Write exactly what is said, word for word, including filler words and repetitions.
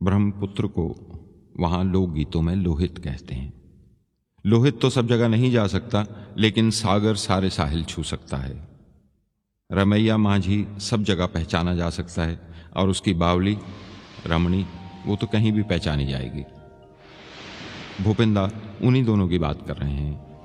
ब्रह्मपुत्र को वहां लोकगीतों में लोहित कहते हैं। लोहित तो सब जगह नहीं जा सकता, लेकिन सागर सारे साहिल छू सकता है। रमैया माझी सब जगह पहचाना जा सकता है, और उसकी बावली रमणी वो तो कहीं भी पहचानी जाएगी। भूपिंदा उन्हीं दोनों की बात कर रहे हैं।